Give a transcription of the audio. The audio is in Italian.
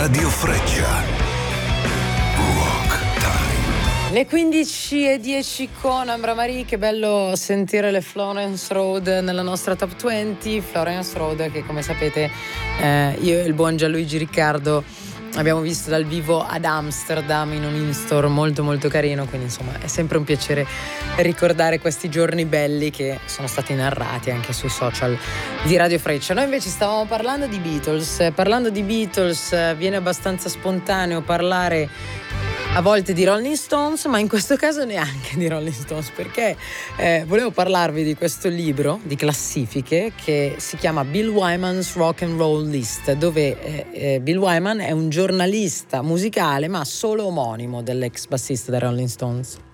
Radio Freccia. Rock Time. Le 15:10 con Ambra Marie, che bello sentire le Florence Road nella nostra top 20. Florence Road che, come sapete, io e il buon Gianluigi Riccardo abbiamo visto dal vivo ad Amsterdam in un in-store molto molto carino, quindi insomma è sempre un piacere ricordare questi giorni belli che sono stati narrati anche sui social di Radio Freccia. Noi invece stavamo parlando di Beatles. Parlando di Beatles viene abbastanza spontaneo parlare a volte di Rolling Stones, ma in questo caso neanche di Rolling Stones, perché volevo parlarvi di questo libro di classifiche che si chiama Bill Wyman's Rock and Roll List, dove Bill Wyman è un giornalista musicale ma solo omonimo dell'ex bassista dei Rolling Stones.